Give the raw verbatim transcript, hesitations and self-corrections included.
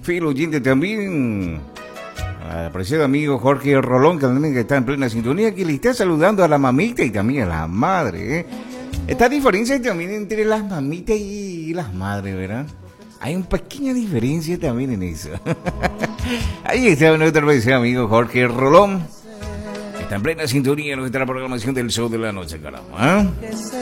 fiel oyente también, al apreciado amigo Jorge Rolón, que también está en plena sintonía, que le está saludando a la mamita y también a la madre. ¿eh? Esta diferencia también entre las mamitas y las madres, ¿verdad? Hay una pequeña diferencia también en eso. Ahí está nuestro apreciado amigo Jorge Rolón. Está en plena sintonía de nuestra programación del show de la noche, caramba. ¿eh?